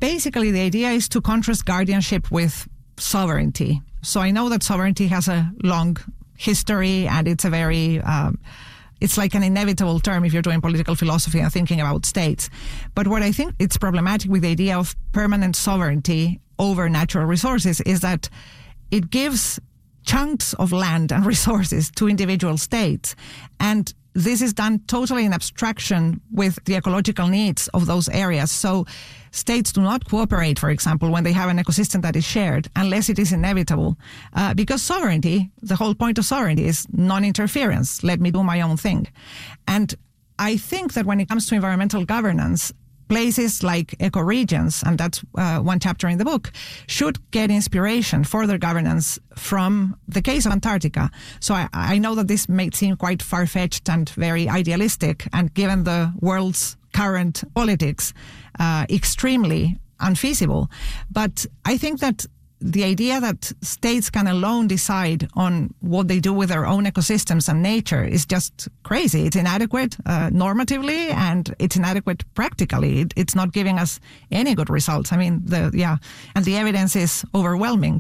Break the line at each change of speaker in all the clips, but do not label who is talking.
basically the idea is to contrast guardianship with sovereignty. So I know that sovereignty has a long history, and it's a very, it's like an inevitable term if you're doing political philosophy and thinking about states. But what I think it's problematic with the idea of permanent sovereignty over natural resources is that it gives chunks of land and resources to individual states. And this is done totally in abstraction with the ecological needs of those areas. So states do not cooperate, for example, when they have an ecosystem that is shared, unless it is inevitable. Because sovereignty, the whole point of sovereignty is non-interference. Let me do my own thing. And I think that when it comes to environmental governance, places like ecoregions, and that's one chapter in the book, should get inspiration for their governance from the case of Antarctica. So I know that this may seem quite far-fetched and very idealistic, and given the world's current politics, extremely unfeasible. But I think that the idea that states can alone decide on what they do with their own ecosystems and nature is just crazy. It's inadequate normatively, and it's inadequate practically. It's not giving us any good results. I mean, and the evidence is overwhelming,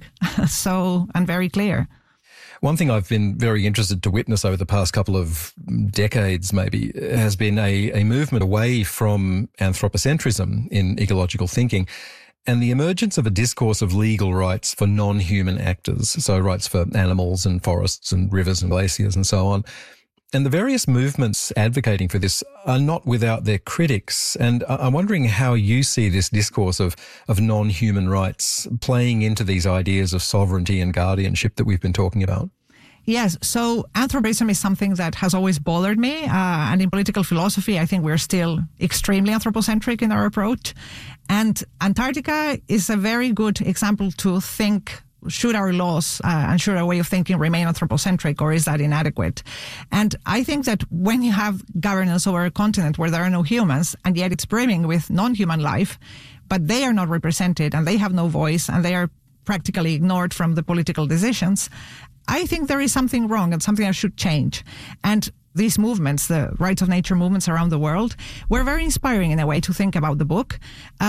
and very clear.
One thing I've been very interested to witness over the past couple of decades maybe has been a movement away from anthropocentrism in ecological thinking, and the emergence of a discourse of legal rights for non-human actors, so rights for animals and forests and rivers and glaciers and so on. And the various movements advocating for this are not without their critics. And I'm wondering how you see this discourse of non-human rights playing into these ideas of sovereignty and guardianship that we've been talking about.
Yes, so anthropocentrism is something that has always bothered me. And in political philosophy, I think we're still extremely anthropocentric in our approach. And Antarctica is a very good example to think, should our laws and should our way of thinking remain anthropocentric, or is that inadequate? And I think that when you have governance over a continent where there are no humans, and yet it's brimming with non-human life, but they are not represented and they have no voice and they are practically ignored from the political decisions, I think there is something wrong and something that should change. And these movements, the rights of nature movements around the world, were very inspiring in a way to think about the book.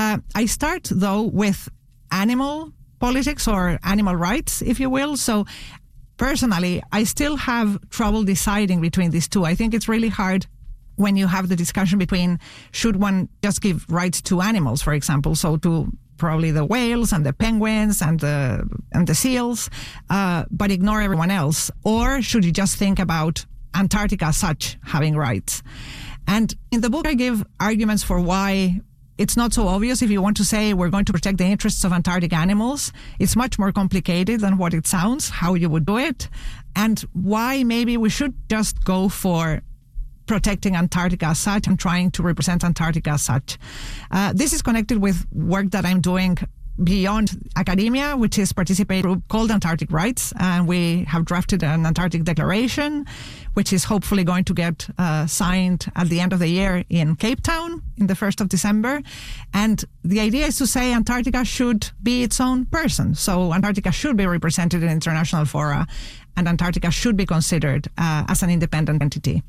I start, though, with animal politics or animal rights, if you will. So personally, I still have trouble deciding between these two. I think it's really hard when you have the discussion between should one just give rights to animals, for example, so to probably the whales and the penguins and the seals, but ignore everyone else? Or should you just think about Antarctica as such having rights? And in the book, I give arguments for why it's not so obvious. If you want to say we're going to protect the interests of Antarctic animals, it's much more complicated than what it sounds, how you would do it, and why maybe we should just go for protecting Antarctica as such and trying to represent Antarctica as such. This is connected with work that I'm doing beyond academia, which is participating group called Antarctic Rights, and we have drafted an Antarctic Declaration, which is hopefully going to get signed at the end of the year in Cape Town in the 1st of December. And the idea is to say Antarctica should be its own person. So Antarctica should be represented in international fora, and Antarctica should be considered as an independent entity.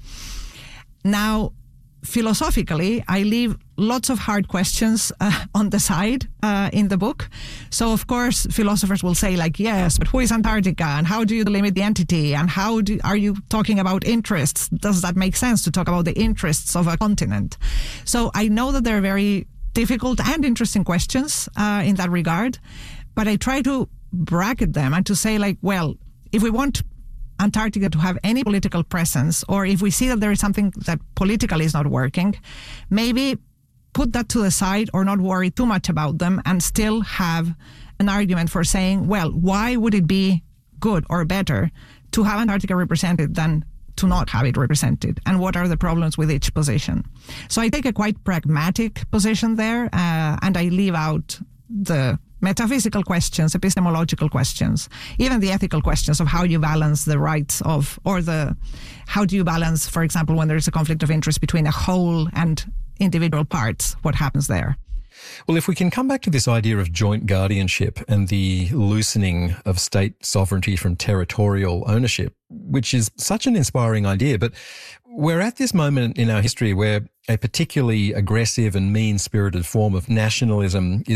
Now, philosophically, I leave lots of hard questions on the side in the book. So, of course, philosophers will say, like, yes, but who is Antarctica? And how do you delimit the entity? And are you talking about interests? Does that make sense to talk about the interests of a continent? So I know that there are very difficult and interesting questions in that regard, but I try to bracket them and to say, like, well, if we want Antarctica to have any political presence, or if we see that there is something that politically is not working, maybe put that to the side or not worry too much about them and still have an argument for saying, well, why would it be good or better to have Antarctica represented than to not have it represented? And what are the problems with each position? So I take a quite pragmatic position there, and I leave out the metaphysical questions, epistemological questions, even the ethical questions of how you balance the rights of, how do you balance, for example, when there's a conflict of interest between a whole and individual parts, what happens there?
Well, if we can come back to this idea of joint guardianship and the loosening of state sovereignty from territorial ownership, which is such an inspiring idea, but we're at this moment in our history where a particularly aggressive and mean-spirited form of nationalism